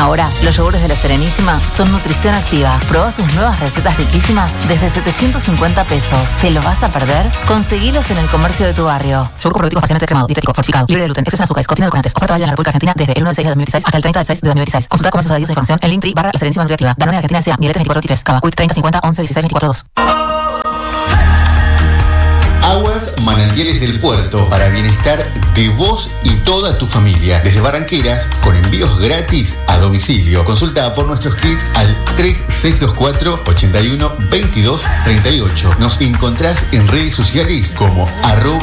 Ahora, los yogures de La Serenísima son nutrición activa. Probá sus nuevas recetas riquísimas desde 750 pesos. ¿Te lo vas a perder? Conseguilos en el comercio de tu barrio. Yogur probiótico parcialmente cremado, dietético, fortificado, libre de gluten, exceso en azúcares, contiene edulcorantes. Oferta válida en la República Argentina desde el 1 del 6 de 2016 hasta el 30 del 6 de 2016. Consulta comercios adheridos a información en Linktree /La Serenísima Nutriactiva. Danone Argentina S.A. Miletes 2423. Cava. Quick 30 50 11 16 24 2. Aguas Manantiales del Puerto, para bienestar de vos y toda tu familia. Desde Barranqueras, con envíos gratis a domicilio. Consulta por nuestros kits al 3624 81 22 38. Nos encontrás en redes sociales como